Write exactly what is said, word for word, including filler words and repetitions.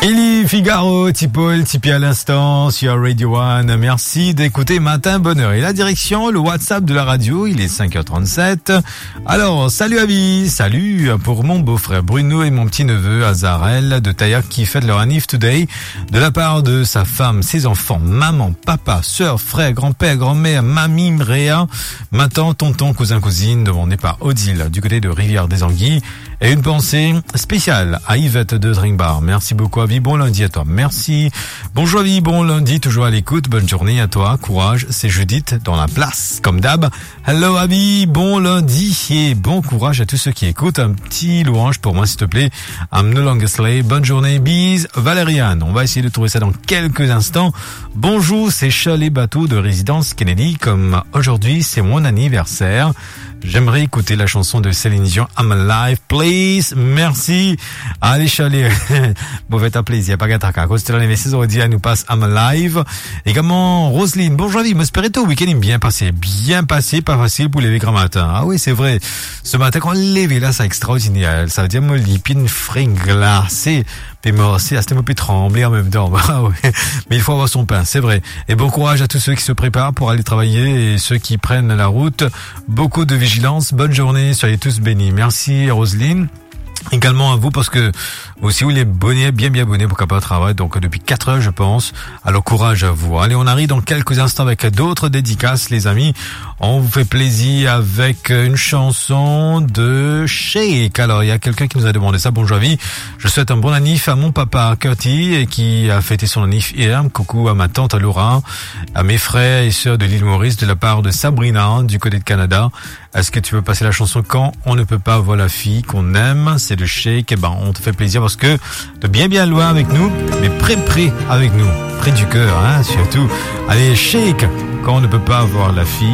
Elie Figaro, Tipol, Tipi à l'instant sur Radio One. Merci d'écouter Matin Bonheur. Et la direction, le WhatsApp de la radio, il est cinq heures trente-sept. Alors, salut Abby, salut pour mon beau-frère Bruno et mon petit-neveu Azarel de Taillac qui fêtent leur anniv today de la part de sa femme, ses enfants, maman, papa, sœur, frère, grand-père, grand-mère, mamie, Réa, ma tante, tonton, cousin, cousine, demandé par Odile du côté de Rivière des Anguilles. Et une pensée spéciale à Yvette de Drink Bar. Merci beaucoup Abby, bon lundi à toi. Merci. Bonjour Abby, bon lundi, toujours à l'écoute. Bonne journée à toi, courage. C'est Judith dans la place, comme d'hab. Hello Abby, bon lundi et bon courage à tous ceux qui écoutent. Un petit louange pour moi s'il te plaît. I'm no longer slave. Bonne journée, bise Valériane. On va essayer de trouver ça dans quelques instants. Bonjour, c'est Chalet Bateau de Résidence Kennedy. Comme aujourd'hui c'est mon anniversaire, j'aimerais écouter la chanson de Céline Dion, I'm Alive, please. Merci. Allez, Chalet. Bon, faites plaisir. Pas gâte à cas. Cause de l'anniversaire, on dit, elle nous passe I'm Alive. Également, Roselyne. Bonjour, vie. M'espérez tout. Week-end est bien passé. Bien passé. Pas facile pour lever grand matin. Ah oui, c'est vrai. Ce matin, quand on lève là, c'est extraordinaire. Ça veut dire, me lipine fringue glacée. Puis moi aussi, à ce moment, puis trembler en même temps. Ah oui. Mais il faut avoir son pain, c'est vrai. Et bon courage à tous ceux qui se préparent pour aller travailler et ceux qui prennent la route. Beaucoup de vigilance. Bonne journée. Soyez tous bénis. Merci, Roselyne. Également à vous parce que aussi vous les bonnets, bien bien abonnés pour Capable Travail, donc depuis quatre heures je pense. Alors courage à vous. Allez, on arrive dans quelques instants avec d'autres dédicaces les amis. On vous fait plaisir avec une chanson de Shake. Alors il y a quelqu'un qui nous a demandé ça. Bonjour vie. Je souhaite un bon anniv à mon papa Curtis et qui a fêté son anniv hier. Coucou à ma tante à Laura, à mes frères et sœurs de l'île Maurice de la part de Sabrina du côté de Canada. Est-ce que tu veux passer la chanson Quand on ne peut pas voir la fille qu'on aime? C'est de Shake. Eh ben, on te fait plaisir parce que de bien bien loin avec nous, mais près près avec nous, près du cœur, hein, surtout. Allez, Shake. Quand on ne peut pas voir la fille.